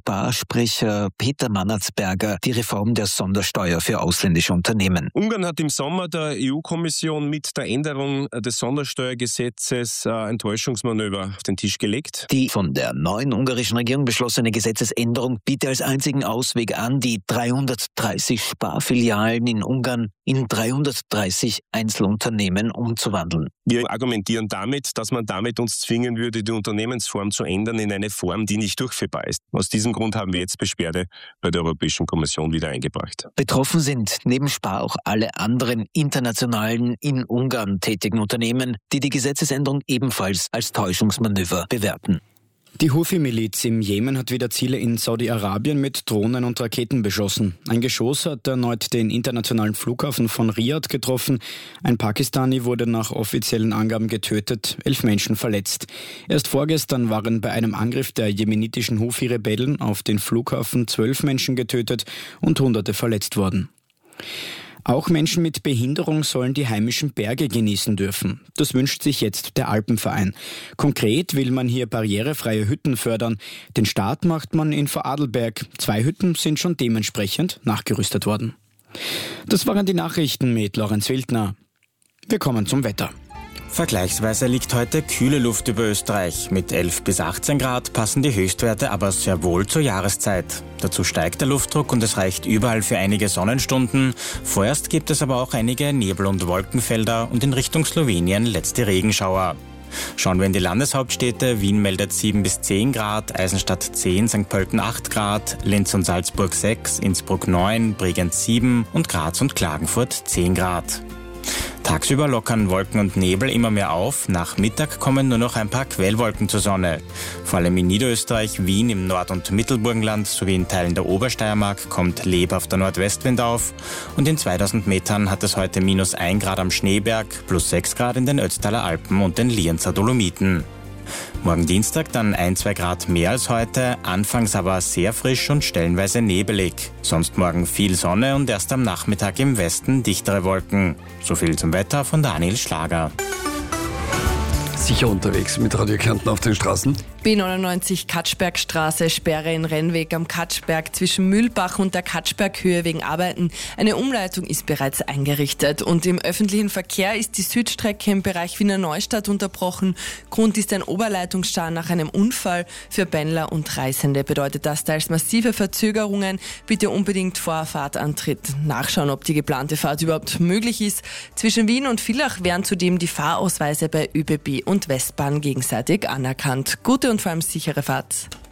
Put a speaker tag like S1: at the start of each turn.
S1: Sprecher Peter Mannertsberger die Reform der Sondersteuer für ausländische Unternehmen.
S2: Ungarn hat im Sommer der EU-Kommission mit der Änderung des Sondersteuergesetzes ein Täuschungsmanöver auf den Tisch gelegt.
S1: Die von der neuen ungarischen Regierung beschlossene Gesetzesänderung bietet als einzigen Ausweg an, die 330 Sparfilialen in Ungarn in 330 Einzelunternehmen umzuwandeln.
S2: Wir argumentieren damit, dass man damit uns zwingen würde, die Unternehmensform zu ändern in eine Form, die nicht durchführbar ist. Aus diesem Grund haben wir jetzt Beschwerde bei der Europäischen Kommission wieder eingebracht.
S1: Betroffen sind neben Spar auch alle anderen internationalen in Ungarn tätigen Unternehmen, die die Gesetzesänderung ebenfalls als Täuschungsmanöver bewerten.
S3: Die Houthi-Miliz im Jemen hat wieder Ziele in Saudi-Arabien mit Drohnen und Raketen beschossen. Ein Geschoss hat erneut den internationalen Flughafen von Riyadh getroffen. Ein Pakistani wurde nach offiziellen Angaben getötet, 11 Menschen verletzt. Erst vorgestern waren bei einem Angriff der jemenitischen Houthi-Rebellen auf den Flughafen 12 Menschen getötet und Hunderte verletzt worden. Auch Menschen mit Behinderung sollen die heimischen Berge genießen dürfen. Das wünscht sich jetzt der Alpenverein. Konkret will man hier barrierefreie Hütten fördern. Den Start macht man in Vorarlberg. 2 Hütten sind schon dementsprechend nachgerüstet worden. Das waren die Nachrichten mit Lorenz Wildner. Wir kommen zum Wetter.
S4: Vergleichsweise liegt heute kühle Luft über Österreich. Mit 11 bis 18 Grad passen die Höchstwerte aber sehr wohl zur Jahreszeit. Dazu steigt der Luftdruck und es reicht überall für einige Sonnenstunden. Vorerst gibt es aber auch einige Nebel- und Wolkenfelder und in Richtung Slowenien letzte Regenschauer. Schauen wir in die Landeshauptstädte. Wien meldet 7 bis 10 Grad, Eisenstadt 10, St. Pölten 8 Grad, Linz und Salzburg 6, Innsbruck 9, Bregenz 7 und Graz und Klagenfurt 10 Grad. Tagsüber lockern Wolken und Nebel immer mehr auf. Nach Mittag kommen nur noch ein paar Quellwolken zur Sonne. Vor allem in Niederösterreich, Wien im Nord- und Mittelburgenland sowie in Teilen der Obersteiermark kommt lebhafter Nordwestwind auf. Und in 2000 Metern hat es heute -1 Grad am Schneeberg, +6 Grad in den Ötztaler Alpen und den Lienzer Dolomiten. Morgen Dienstag dann 1-2 Grad mehr als heute, anfangs aber sehr frisch und stellenweise nebelig. Sonst morgen viel Sonne und erst am Nachmittag im Westen dichtere Wolken. So viel zum Wetter von Daniel Schlager.
S5: Sicher unterwegs mit Radio Kärnten auf den Straßen.
S6: B99 Katschbergstraße, Sperre in Rennweg am Katschberg zwischen Mühlbach und der Katschberghöhe wegen Arbeiten. Eine Umleitung ist bereits eingerichtet. Und im öffentlichen Verkehr ist die Südstrecke im Bereich Wiener Neustadt unterbrochen. Grund ist ein Oberleitungsschaden nach einem Unfall. Für Pendler und Reisende bedeutet das teils massive Verzögerungen. Bitte unbedingt vor Fahrtantritt nachschauen, ob die geplante Fahrt überhaupt möglich ist. Zwischen Wien und Villach werden zudem die Fahrausweise bei ÖBB und Westbahn gegenseitig anerkannt. Gute und vor allem sichere Fahrt.